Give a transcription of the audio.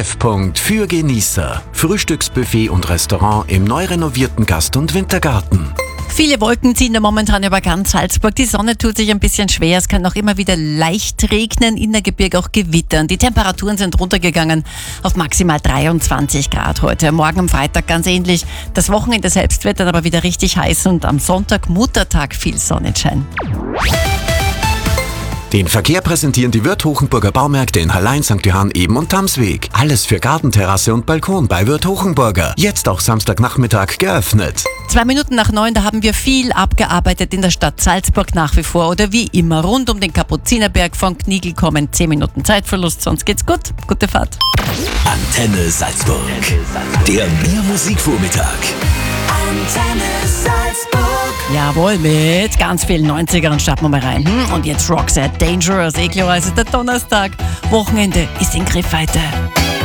Treffpunkt für Genießer. Frühstücksbuffet und Restaurant im neu renovierten Gast- und Wintergarten. Viele Wolken ziehen da momentan über ganz Salzburg. Die Sonne tut sich ein bisschen schwer. Es kann auch immer wieder leicht regnen, in der Gebirge auch gewittern. Die Temperaturen sind runtergegangen auf maximal 23 Grad heute. Morgen am Freitag ganz ähnlich. Das Wochenende selbst wird dann aber wieder richtig heiß und am Sonntag Muttertag viel Sonnenschein. Den Verkehr präsentieren die Wirth Hochenburger Baumärkte in Hallein, St. Johann, Eben und Tamsweg. Alles für Gartenterrasse und Balkon bei Wirth Hochenburger. Jetzt auch Samstagnachmittag geöffnet. 9:02, da haben wir viel abgearbeitet in der Stadt Salzburg nach wie vor. Oder wie immer rund um den Kapuzinerberg von Knigl kommen 10 Minuten Zeitverlust, sonst geht's gut. Gute Fahrt. Antenne Salzburg. Der Biermusikvormittag. Antenne Salzburg. Jawohl, mit ganz vielen 90ern starten wir mal rein. Und jetzt Roxette, Dangerous, klar, es ist der Donnerstag. Wochenende ist in Griffweite.